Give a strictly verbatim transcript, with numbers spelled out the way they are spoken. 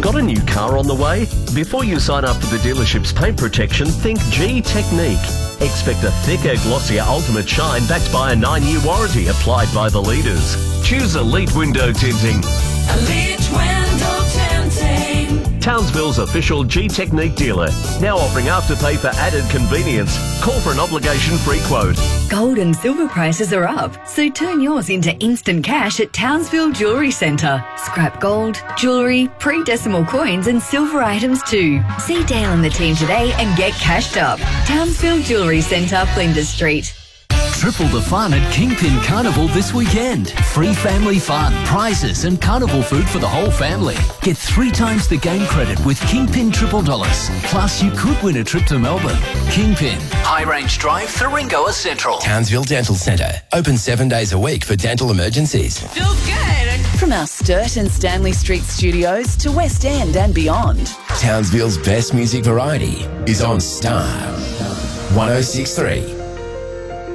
Got a new car on the way? Before you sign up for the dealership's paint protection, think G-Technique. Expect a thicker, glossier ultimate shine backed by a nine-year warranty applied by the leaders. Choose Elite Window Tinting. Elite Window Tinting. Townsville's official G-Technique dealer. Now offering afterpay for added convenience. Call for an obligation-free quote. Gold and silver prices are up, so turn yours into instant cash at Townsville Jewellery Centre. Scrap gold, jewellery, pre-decimal coins and silver items too. See Dale and the team today and get cashed up. Townsville Jewellery Centre, Flinders Street. Triple the fun at Kingpin Carnival this weekend. Free family fun, prizes and carnival food for the whole family. Get three times the game credit with Kingpin Triple Dollars. Plus, you could win a trip to Melbourne. Kingpin, High Range Drive, Thuringoa Central. Townsville Dental Centre. Open seven days a week for dental emergencies. Feels good. From our Sturt and Stanley Street studios to West End and beyond. Townsville's best music variety is on Star one oh six point three.